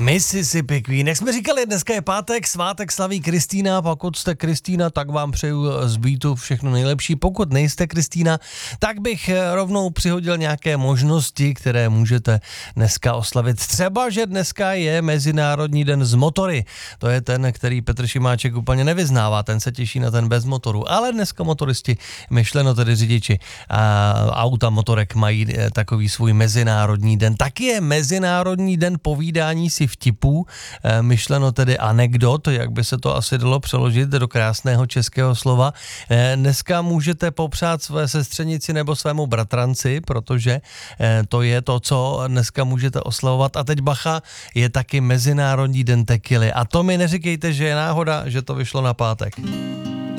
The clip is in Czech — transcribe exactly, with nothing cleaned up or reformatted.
Mississippi Queen. Jak jsme říkali, dneska je pátek, svátek slaví Kristýna. Pokud jste Kristýna, tak vám přeju z Beatu všechno nejlepší. Pokud nejste Kristýna, tak bych rovnou přihodil nějaké možnosti, které můžete dneska oslavit. Třeba, že dneska je Mezinárodní den z motory. To je ten, který Petr Šimáček úplně nevyznává, ten se těší na ten bez motoru. Ale dneska motoristi, myšleno tedy řidiči a auta motorek mají takový svůj Mezinárodní den. Taky je Mezinárodní den povídání si vtipů, myšleno tedy anekdot, jak by se to asi dalo přeložit do krásného českého slova. Dneska můžete popřát své sestřenici nebo svému bratranci, protože to je to, co dneska můžete oslavovat. A teď bacha, je taky Mezinárodní den tekily. A to mi neříkejte, že je náhoda, že to vyšlo na pátek.